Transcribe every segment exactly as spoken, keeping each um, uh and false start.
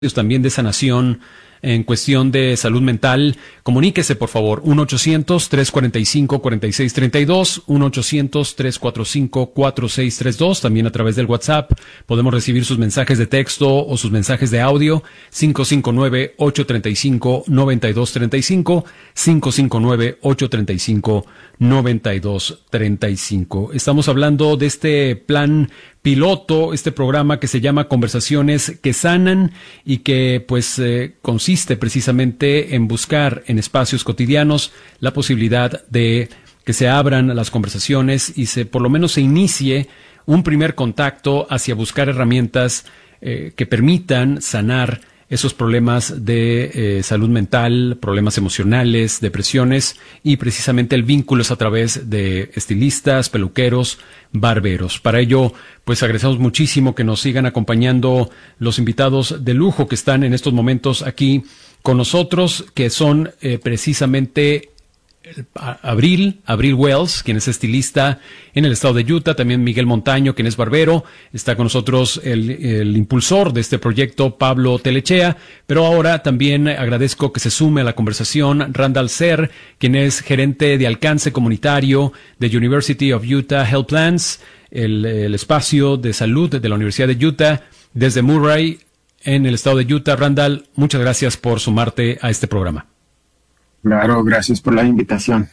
también de sanación en cuestión de salud mental, comuníquese por favor, uno ochocientos, tres cuarenta y cinco, cuarenta y seis treinta y dos, uno ochocientos, tres cuarenta y cinco, cuarenta y seis treinta y dos, también a través del WhatsApp podemos recibir sus mensajes de texto o sus mensajes de audio, cinco cinco nueve, ocho tres cinco, nueve dos tres cinco, cinco cinco nueve, ocho tres cinco, nueve dos tres cinco. Estamos hablando de este plan piloto, este programa que se llama Conversaciones que Sanan y que pues eh, consiste precisamente en buscar en espacios cotidianos la posibilidad de que se abran las conversaciones y se por lo menos se inicie un primer contacto hacia buscar herramientas eh, que permitan sanar esos problemas de eh, salud mental, problemas emocionales, depresiones, y precisamente el vínculo es a través de estilistas, peluqueros, barberos. Para ello, pues agradecemos muchísimo que nos sigan acompañando los invitados de lujo que están en estos momentos aquí con nosotros, que son eh, precisamente Abril, Abril Wells, quien es estilista en el estado de Utah, también Miguel Montaño, quien es barbero, está con nosotros el, el impulsor de este proyecto, Pablo Telechea, pero ahora también agradezco que se sume a la conversación Randall Ser, quien es gerente de alcance comunitario de University of Utah Health Plans, el, el espacio de salud de la Universidad de Utah, desde Murray, en el estado de Utah. Randall, muchas gracias por sumarte a este programa. Claro, gracias por la invitación.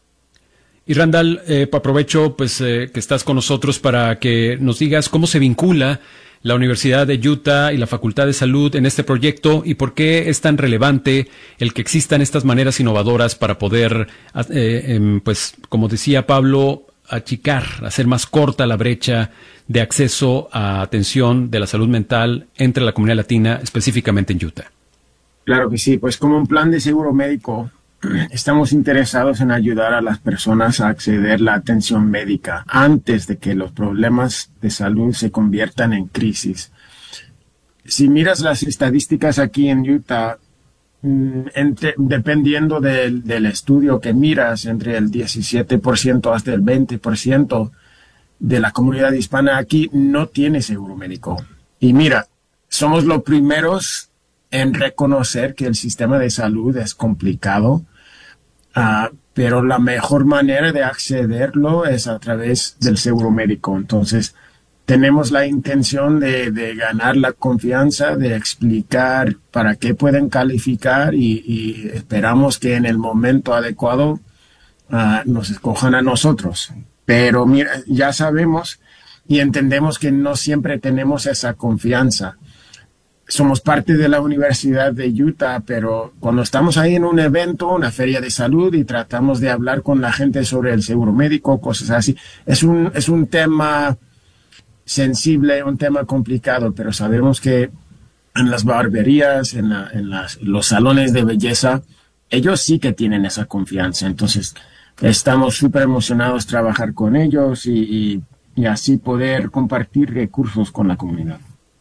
Y Randall, eh, aprovecho pues eh, que estás con nosotros para que nos digas cómo se vincula la Universidad de Utah y la Facultad de Salud en este proyecto y por qué es tan relevante el que existan estas maneras innovadoras para poder, eh, eh, pues como decía Pablo, achicar, hacer más corta la brecha de acceso a atención de la salud mental entre la comunidad latina, específicamente en Utah. Claro que sí, pues como un plan de seguro médico, estamos interesados en ayudar a las personas a acceder a la atención médica antes de que los problemas de salud se conviertan en crisis. Si miras las estadísticas aquí en Utah, entre, dependiendo del, del estudio que miras, entre el diecisiete por ciento hasta el veinte por ciento de la comunidad hispana aquí no tiene seguro médico. Y mira, somos los primeros en reconocer que el sistema de salud es complicado, uh, pero la mejor manera de accederlo es a través del seguro médico. Entonces, tenemos la intención de, de ganar la confianza, de explicar para qué pueden calificar y, y esperamos que en el momento adecuado uh, nos escojan a nosotros. Pero mira, ya sabemos y entendemos que no siempre tenemos esa confianza. Somos parte de la Universidad de Utah, pero cuando estamos ahí en un evento, una feria de salud y tratamos de hablar con la gente sobre el seguro médico, cosas así, es un, es un tema sensible, un tema complicado, pero sabemos que en las barberías, en, la, en las, los salones de belleza, ellos sí que tienen esa confianza. Entonces, estamos súper emocionados de trabajar con ellos y, y, y así poder compartir recursos con la comunidad.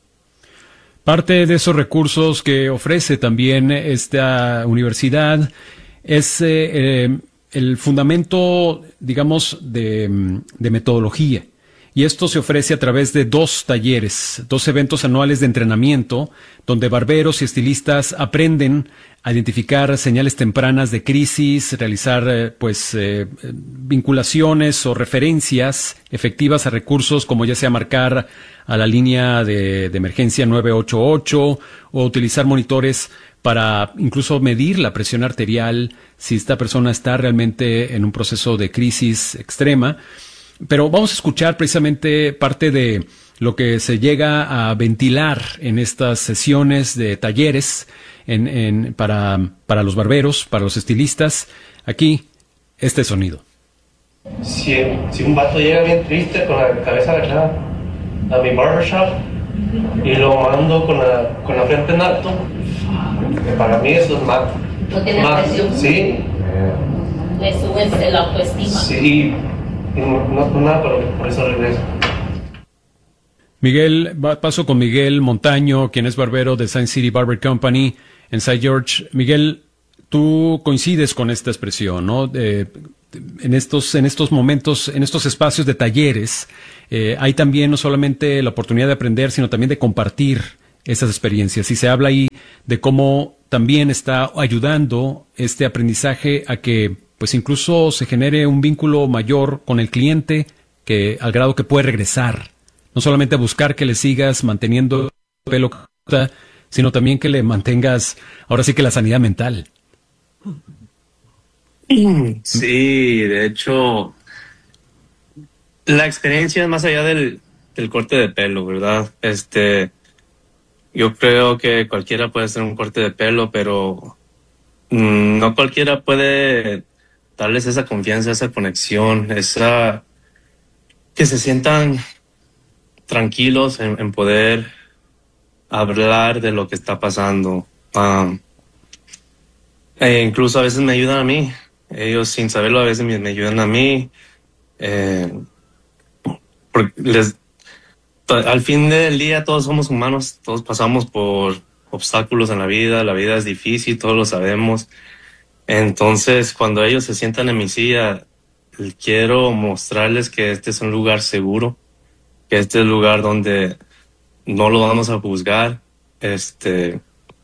Parte de esos recursos que ofrece también esta universidad es eh, eh, el fundamento, digamos, de, de metodología. Y esto se ofrece a través de dos talleres, dos eventos anuales de entrenamiento, donde barberos y estilistas aprenden a identificar señales tempranas de crisis, realizar eh, pues eh, vinculaciones o referencias efectivas a recursos como ya sea marcar a la línea de, de emergencia nueve ocho ocho o utilizar monitores para incluso medir la presión arterial si esta persona está realmente en un proceso de crisis extrema. Pero vamos a escuchar precisamente parte de lo que se llega a ventilar en estas sesiones de talleres en, en, para, para los barberos, para los estilistas. Aquí, este sonido. Si, si un vato llega bien triste, con la cabeza arreglada, a mi barbershop y lo mando con la, con la frente en alto, para mí eso es más. ¿No tiene presión? Sí. Le subes el autoestima. Sí. No, no, no nada, pero por eso regreso. Miguel, paso con Miguel Montaño, quien es barbero de Sign City Barber Company en Saint George. Miguel, tú coincides con esta expresión, ¿no? Eh, en estos, en estos momentos, en estos espacios de talleres, eh, hay también no solamente la oportunidad de aprender, sino también de compartir esas experiencias. Y se habla ahí de cómo también está ayudando este aprendizaje a que pues incluso se genere un vínculo mayor con el cliente, que al grado que puede regresar. No solamente a buscar que le sigas manteniendo el pelo, sino también que le mantengas, ahora sí que la sanidad mental. Sí, de hecho, la experiencia es más allá del, del corte de pelo, ¿verdad? Este, yo creo que cualquiera puede hacer un corte de pelo, pero mmm, no cualquiera puede darles esa confianza, esa conexión, esa que se sientan tranquilos en, en poder hablar de lo que está pasando. Um, e incluso a veces me ayudan a mí. Ellos sin saberlo a veces me, me ayudan a mí. Eh, porque les, al fin del día todos somos humanos, todos pasamos por obstáculos en la vida, la vida es difícil, todos lo sabemos. Entonces cuando ellos se sientan en mi silla, quiero mostrarles que este es un lugar seguro, que este es el lugar donde no lo vamos a juzgar. Este,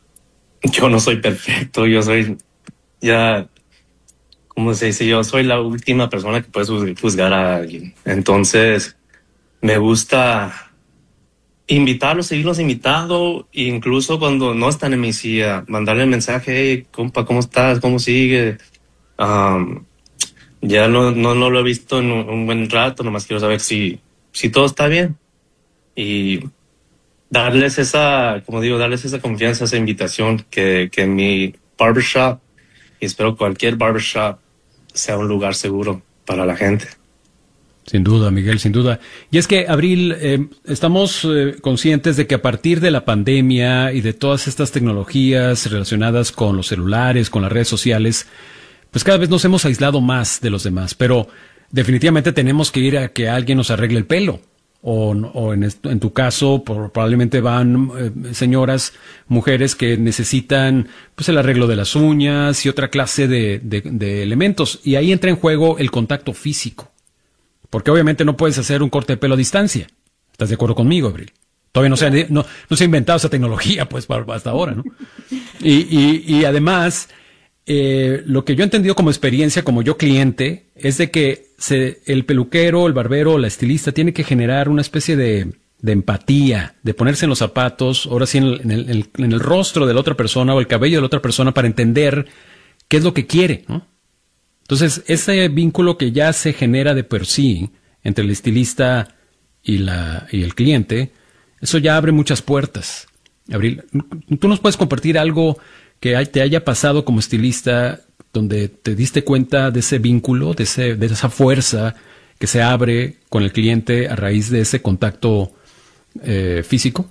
yo no soy perfecto, yo soy ya, ¿cómo se dice? Yo soy la última persona que puede juzgar a alguien. Entonces, me gusta invitarlos, seguirlos invitando, incluso cuando no están en mi silla, mandarle mensaje, hey, compa, ¿cómo estás? ¿Cómo sigue? Um, ya no, no, no lo he visto en un, un buen rato, nomás quiero saber si, si todo está bien. Y darles esa, como digo, darles esa confianza, esa invitación que, que mi barbershop, y espero cualquier barbershop, sea un lugar seguro para la gente. Sin duda, Miguel, sin duda. Y es que, Abril, eh, estamos eh, conscientes de que a partir de la pandemia y de todas estas tecnologías relacionadas con los celulares, con las redes sociales, pues cada vez nos hemos aislado más de los demás, pero definitivamente tenemos que ir a que alguien nos arregle el pelo. O, o en, esto, en tu caso, por, probablemente van eh, señoras, mujeres que necesitan pues el arreglo de las uñas y otra clase de, de, de elementos. Y ahí entra en juego el contacto físico. Porque obviamente no puedes hacer un corte de pelo a distancia. ¿Estás de acuerdo conmigo, Abril? Todavía no se ha, no, no se ha inventado esa tecnología pues hasta ahora, ¿no? Y, y, y además, eh, lo que yo he entendido como experiencia, como yo cliente, es de que se, el peluquero, el barbero, la estilista tiene que generar una especie de, de empatía, de ponerse en los zapatos, ahora sí en el, en, el, en el rostro de la otra persona o el cabello de la otra persona para entender qué es lo que quiere, ¿no? Entonces, ese vínculo que ya se genera de por sí entre el estilista y, la, y el cliente, eso ya abre muchas puertas. Abril, ¿tú nos puedes compartir algo que te haya pasado como estilista donde te diste cuenta de ese vínculo, de, ese, de esa fuerza que se abre con el cliente a raíz de ese contacto eh, físico?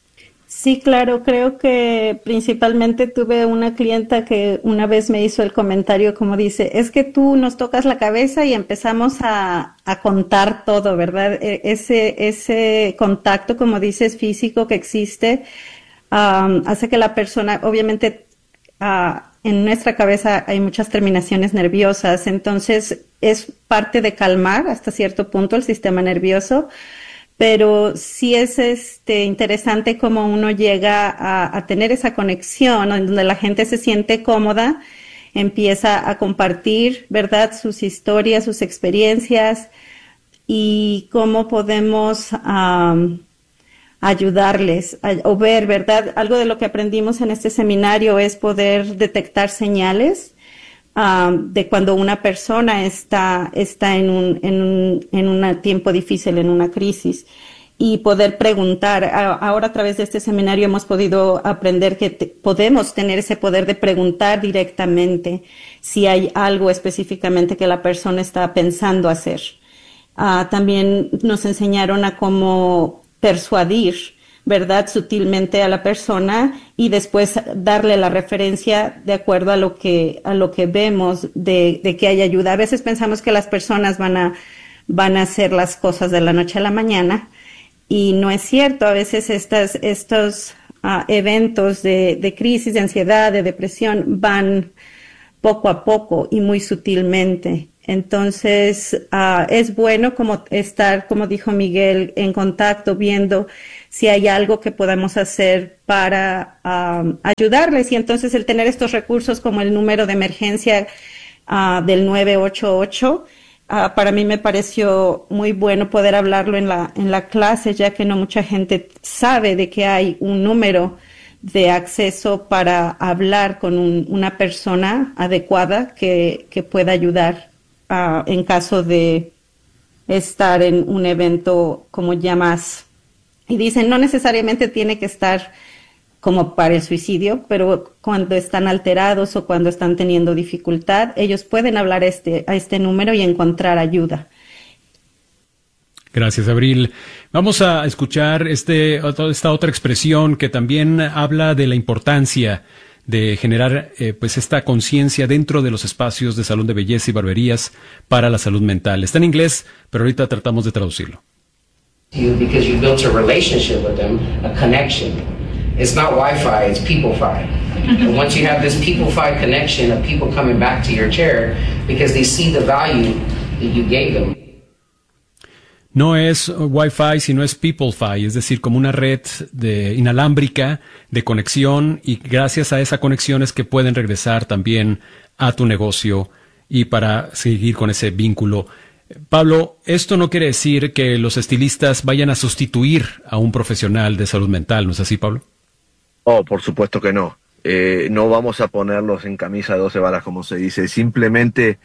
Sí, claro, creo que principalmente tuve una clienta que una vez me hizo el comentario como dice, es que tú nos tocas la cabeza y empezamos a, a contar todo, ¿verdad? Ese, ese contacto, como dices, físico que existe, um, hace que la persona, obviamente, uh, en nuestra cabeza hay muchas terminaciones nerviosas, entonces es parte de calmar hasta cierto punto el sistema nervioso. Pero sí es este interesante cómo uno llega a, a tener esa conexión, ¿no? En donde la gente se siente cómoda, empieza a compartir, ¿verdad?, sus historias, sus experiencias y cómo podemos um, ayudarles a, o ver, ¿verdad? Algo de lo que aprendimos en este seminario es poder detectar señales Um, de cuando una persona está, está en un, en un, en un tiempo difícil, en una crisis, y poder preguntar. Ahora a través de este seminario hemos podido aprender que te, podemos tener ese poder de preguntar directamente si hay algo específicamente que la persona está pensando hacer. Uh, también nos enseñaron a cómo persuadir, ¿verdad?, sutilmente a la persona y después darle la referencia de acuerdo a lo que a lo que vemos de, de que hay ayuda. A veces pensamos que las personas van a van a hacer las cosas de la noche a la mañana y no es cierto. A veces estas estos uh, eventos de, de crisis, de ansiedad, de depresión van poco a poco y muy sutilmente. Entonces, uh, es bueno como estar, como dijo Miguel, en contacto, viendo si hay algo que podamos hacer para um, ayudarles. Y entonces el tener estos recursos como el número de emergencia uh, del nueve ocho ocho, uh, para mí me pareció muy bueno poder hablarlo en la, en la clase, ya que no mucha gente sabe de que hay un número de acceso para hablar con un, una persona adecuada que, que pueda ayudar uh, en caso de estar en un evento como ya más. Y dicen, no necesariamente tiene que estar como para el suicidio, pero cuando están alterados o cuando están teniendo dificultad, ellos pueden hablar a este, a este número y encontrar ayuda. Gracias, Abril. Vamos a escuchar este, esta otra expresión que también habla de la importancia de generar eh, pues esta conciencia dentro de los espacios de salón de belleza y barberías para la salud mental. Está en inglés, pero ahorita tratamos de traducirlo. You because you built a relationship with them, a connection. It's not Wi-Fi, it's people-fi. And once you have this people-fi connection of people coming back to your chair because they see the value that you gave them. No es Wi-Fi, sino es Peoplefi, es decir, como una red de inalámbrica de conexión, y gracias a esa conexión es que pueden regresar también a tu negocio y para seguir con ese vínculo. Pablo, esto no quiere decir que los estilistas vayan a sustituir a un profesional de salud mental, ¿no es así, Pablo? Oh, por supuesto que no. Eh, no vamos a ponerlos en camisa de doce varas, como se dice. Simplemente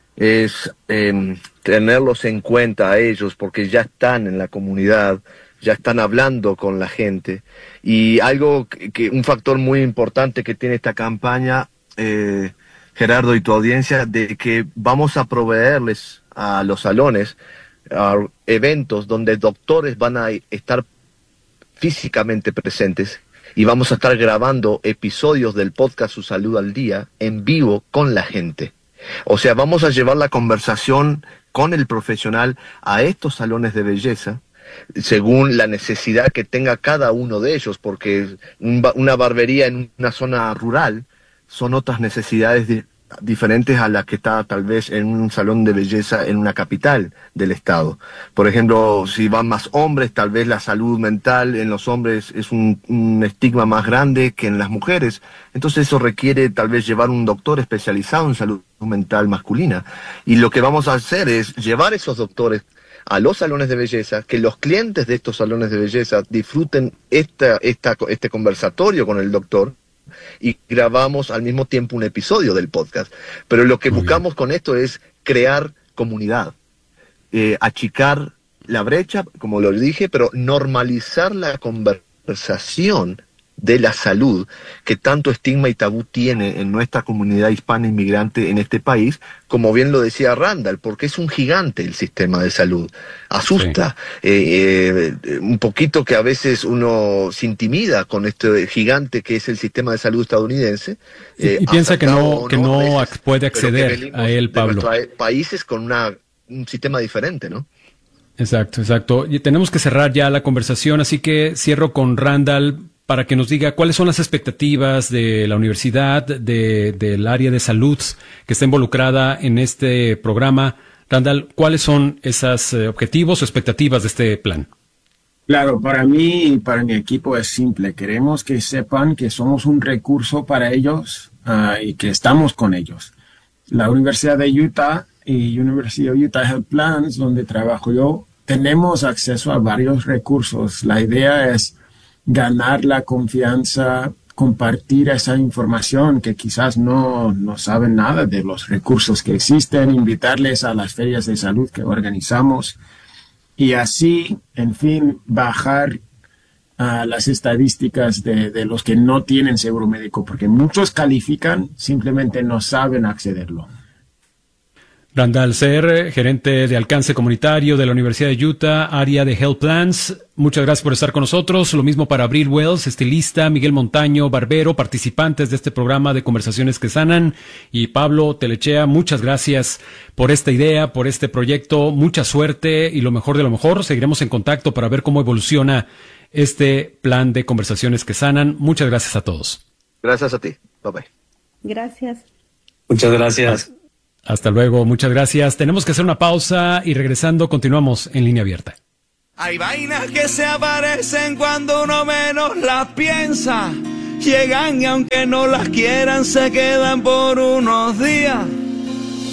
es eh, tenerlos en cuenta a ellos porque ya están en la comunidad, ya están hablando con la gente. Y algo que, que un factor muy importante que tiene esta campaña, eh, Gerardo y tu audiencia, de que vamos a proveerles a los salones a eventos donde doctores van a estar físicamente presentes y vamos a estar grabando episodios del podcast Su Salud al Día en vivo con la gente. O sea, vamos a llevar la conversación con el profesional a estos salones de belleza según la necesidad que tenga cada uno de ellos, porque un, una barbería en una zona rural son otras necesidades de, diferentes a las que está tal vez en un salón de belleza en una capital del estado. Por ejemplo, si van más hombres, tal vez la salud mental en los hombres es un, un estigma más grande que en las mujeres. Entonces eso requiere tal vez llevar un doctor especializado en salud mental masculina. Y lo que vamos a hacer es llevar esos doctores a los salones de belleza, que los clientes de estos salones de belleza disfruten esta, esta, este conversatorio con el doctor, y grabamos al mismo tiempo un episodio del podcast. Pero lo que Muy buscamos bien. con esto es crear comunidad, eh, achicar la brecha, como lo dije, pero normalizar la conversación de la salud que tanto estigma y tabú tiene en nuestra comunidad hispana inmigrante en este país, como bien lo decía Randall, porque es un gigante el sistema de salud. Asusta sí. eh, eh, un poquito que a veces uno se intimida con este gigante que es el sistema de salud estadounidense. Eh, y, y piensa que no, que no veces, puede acceder a él, Pablo. De países con una, un sistema diferente, ¿no? Exacto, exacto. Y tenemos que cerrar ya la conversación, así que cierro con Randall para que nos diga cuáles son las expectativas de la universidad, de, del área de salud que está involucrada en este programa. Randall, ¿cuáles son esos eh, objetivos o expectativas de este plan? Claro, para mí y para mi equipo es simple. Queremos que sepan que somos un recurso para ellos uh, y que estamos con ellos. La Universidad de Utah y University of Utah Health Plans, donde trabajo yo, tenemos acceso a varios recursos. La idea es ganar la confianza, compartir esa información que quizás no, no saben nada de los recursos que existen, invitarles a las ferias de salud que organizamos y así, en fin, bajar uh, las estadísticas de, de los que no tienen seguro médico, porque muchos califican, simplemente no saben accederlo. Randall Ser, gerente de alcance comunitario de la Universidad de Utah, área de Health Plans. Muchas gracias por estar con nosotros. Lo mismo para Abril Wells, estilista, Miguel Montaño, barbero, participantes de este programa de Conversaciones que Sanan. Y Pablo Telechea, muchas gracias por esta idea, por este proyecto. Mucha suerte y lo mejor de lo mejor. Seguiremos en contacto para ver cómo evoluciona este plan de Conversaciones que Sanan. Muchas gracias a todos. Gracias a ti. Bye bye. Gracias. Muchas gracias. Hasta luego, muchas gracias. Tenemos que hacer una pausa y regresando continuamos en Línea Abierta. Hay vainas que se aparecen cuando uno menos las piensa. Llegan y aunque no las quieran se quedan por unos días.